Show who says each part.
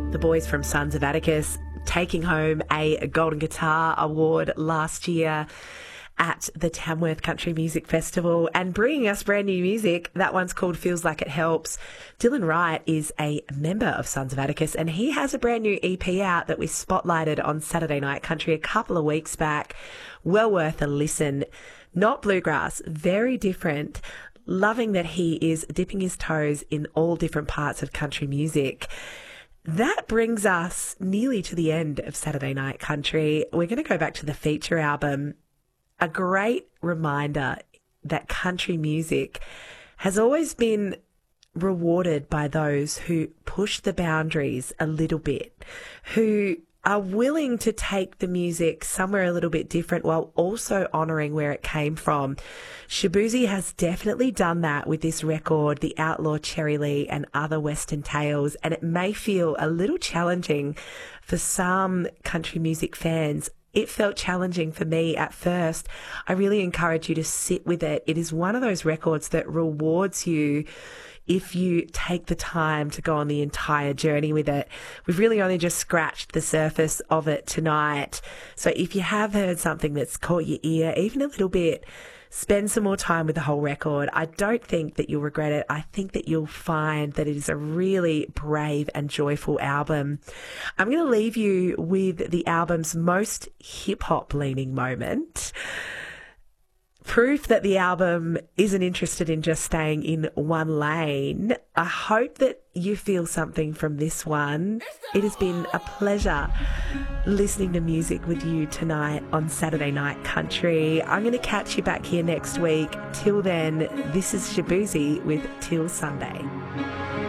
Speaker 1: The boys from Sons of Atticus taking home a Golden Guitar Award last year at the Tamworth Country Music Festival and bringing us brand new music. That one's called Feels Like It Helps. Dylan Wright is a member of Sons of Atticus and he has a brand new EP out that we spotlighted on Saturday Night Country a couple of weeks back. Well worth a listen. Not bluegrass, very different. Loving that he is dipping his toes in all different parts of country music. That brings us nearly to the end of Saturday Night Country. We're going to go back to the feature album. A great reminder that country music has always been rewarded by those who push the boundaries a little bit, who are willing to take the music somewhere a little bit different while also honouring where it came from. Shaboozey has definitely done that with this record, The Outlaw Cherry Lee and Other Western Tales, and it may feel a little challenging for some country music fans. It felt challenging for me at first. I really encourage you to sit with it. It is one of those records that rewards you if you take the time to go on the entire journey with it. We've really only just scratched the surface of it tonight. So if you have heard something that's caught your ear, even a little bit, spend some more time with the whole record. I don't think that you'll regret it. I think that you'll find that it is a really brave and joyful album. I'm going to leave you with the album's most hip-hop leaning moment. Proof that the album isn't interested in just staying in one lane. I hope that you feel something from this one. It has been a pleasure listening to music with you tonight on Saturday Night Country. I'm going to catch you back here next week. Till then, this is Shaboozey with Till Sunday.